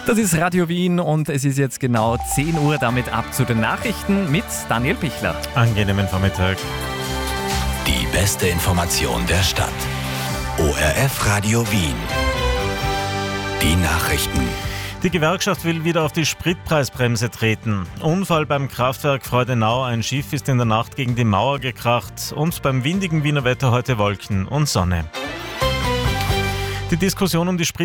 Das ist Radio Wien und es ist jetzt genau 10 Uhr, damit ab zu den Nachrichten mit Daniel Pichler. Angenehmen Vormittag. Die beste Information der Stadt. ORF Radio Wien. Die Nachrichten. Die Gewerkschaft will wieder auf die Spritpreisbremse treten. Unfall beim Kraftwerk Freudenau. Ein Schiff ist in der Nacht gegen die Mauer gekracht. Und beim windigen Wiener Wetter heute Wolken und Sonne. Die Diskussion um die